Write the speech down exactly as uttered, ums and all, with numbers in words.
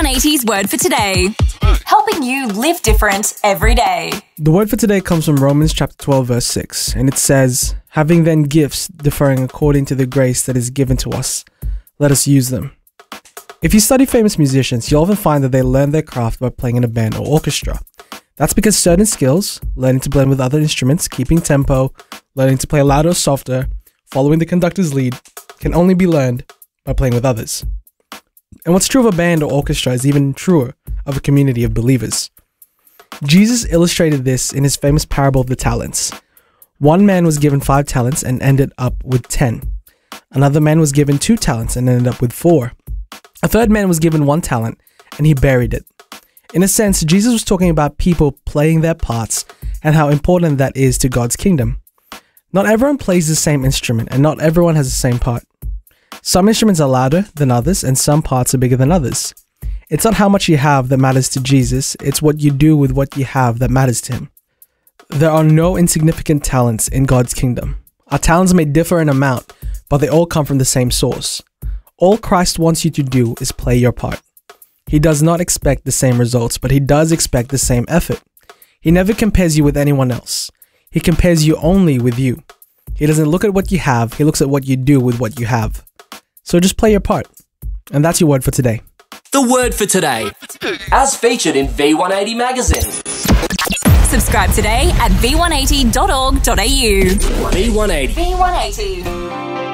one eighty's Word for Today, helping you live different every day. The word for today comes from Romans chapter twelve, verse six, and it says, "Having then gifts differing according to the grace that is given to us, let us use them." If you study famous musicians, you'll often find that they learn their craft by playing in a band or orchestra. That's because certain skills, learning to blend with other instruments, keeping tempo, learning to play louder or softer, following the conductor's lead, can only be learned by playing with others. And what's true of a band or orchestra is even truer of a community of believers. Jesus illustrated this in his famous parable of the talents. One man was given five talents and ended up with ten. Another man was given two talents and ended up with four. A third man was given one talent and he buried it. In a sense, Jesus was talking about people playing their parts and how important that is to God's kingdom. Not everyone plays the same instrument and not everyone has the same part. Some instruments are louder than others and some parts are bigger than others. It's not how much you have that matters to Jesus, it's what you do with what you have that matters to him. There are no insignificant talents in God's kingdom. Our talents may differ in amount, but they all come from the same source. All Christ wants you to do is play your part. He does not expect the same results, but he does expect the same effort. He never compares you with anyone else. He compares you only with you. He doesn't look at what you have, he looks at what you do with what you have. So just play your part. And that's your word for today. The word for today, as featured in V one eighty magazine. Subscribe today at v one eighty dot org dot a u. V one eighty. V one eighty.